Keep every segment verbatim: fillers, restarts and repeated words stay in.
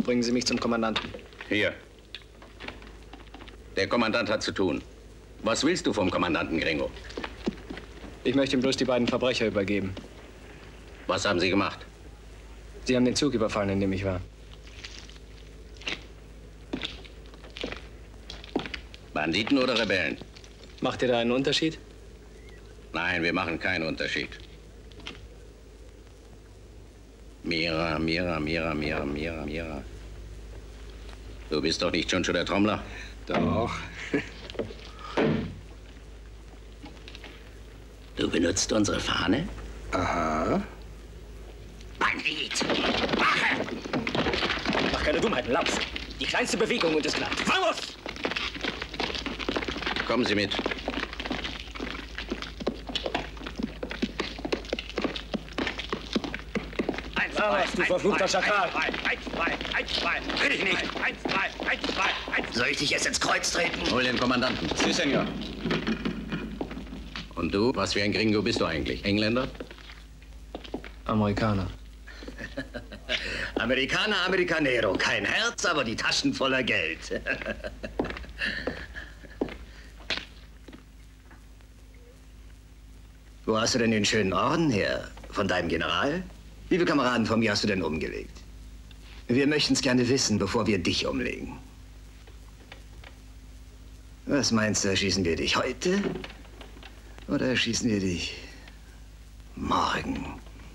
bringen Sie mich zum Kommandanten. Hier. Der Kommandant hat zu tun. Was willst du vom Kommandanten, Gringo? Ich möchte ihm bloß die beiden Verbrecher übergeben. Was haben Sie gemacht? Sie haben den Zug überfallen, in dem ich war. Banditen oder Rebellen? Macht ihr da einen Unterschied? Nein, wir machen keinen Unterschied. Mira, Mira, Mira, Mira, Mira, Mira. Du bist doch nicht Choncho der Trommler? Doch. Du benutzt unsere Fahne? Aha. Bandit! Wache! Mach keine Dummheiten, lauf. Die kleinste Bewegung und es klappt. Vamos! Kommen Sie mit. Eins, Vamos, du verfluchter Schakal! Eins, zwei, eins, zwei, will ich nicht. Eins, zwei, eins, zwei, eins. Soll ich dich jetzt ins Kreuz treten? Hol den Kommandanten. Si, Senor. Und du? Was für ein Gringo bist du eigentlich? Engländer? Amerikaner. Amerikaner, Americanero. Kein Herz, aber die Taschen voller Geld. Wo hast du denn den schönen Orden her? Von deinem General? Wie viele Kameraden von mir hast du denn umgelegt? Wir möchten es gerne wissen, bevor wir dich umlegen. Was meinst du, erschießen wir dich heute? Oder erschießen wir dich morgen?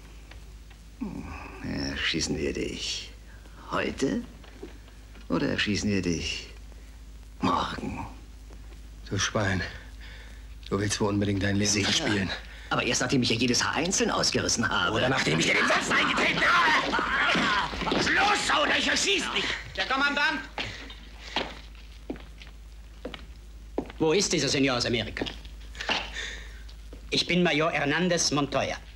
Erschießen wir dich heute? Oder erschießen wir dich morgen? Du Schwein. Du willst wohl unbedingt dein Leben Sicher? verspielen. Aber erst nachdem ich ja jedes Haar einzeln ausgerissen habe. Oder nachdem ich dir den Satz eingetreten habe. Los, oder ich erschieß dich. Der Kommandant. Wo ist dieser Senior aus Amerika? Ich bin Major Hernandez Montoya.